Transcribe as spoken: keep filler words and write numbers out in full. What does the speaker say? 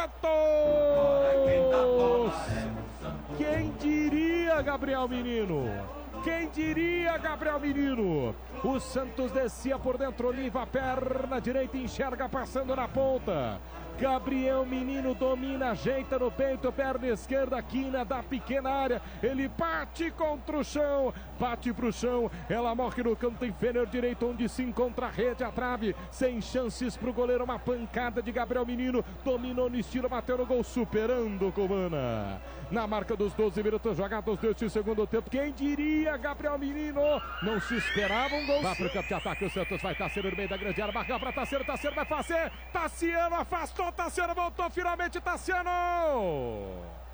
Santos! Quem diria, Gabriel Menino? Quem diria, Gabriel Menino? O Santos descia por dentro, limpa a perna direita, enxerga passando na ponta. Gabriel Menino domina, ajeita no peito, perna esquerda, quina da pequena área. Ele bate contra o chão, bate pro chão. Ela morre no canto inferior direito, onde se encontra a rede, a trave. Sem chances pro goleiro, uma pancada de Gabriel Menino. Dominou no estilo, bateu no gol, superando o Cubana. Na marca dos doze minutos jogados deste segundo tempo. Quem diria, Gabriel Menino? Não se esperava um gol. Vai pro campo de ataque, o Santos vai Tassiano no meio da grande área. Marca pra Tassiano, Tassiano vai fazer. Tassiano afastou, Tassiano voltou, finalmente Tassiano!